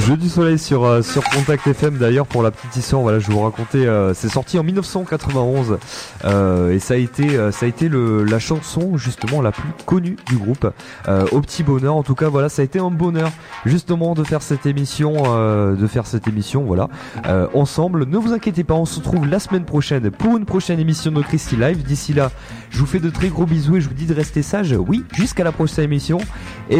Jeu du soleil sur Contact FM d'ailleurs pour la petite histoire, voilà, je vais vous raconter, c'est sorti en 1991 et ça a été la chanson justement la plus connue du groupe, au petit bonheur. En tout cas voilà, ça a été un bonheur justement de faire cette émission, voilà, ensemble. Ne vous inquiétez pas, on se retrouve la semaine prochaine pour une prochaine émission de Christy Live. D'ici là, je vous fais de très gros bisous et je vous dis de rester sage, oui, jusqu'à la prochaine émission. Et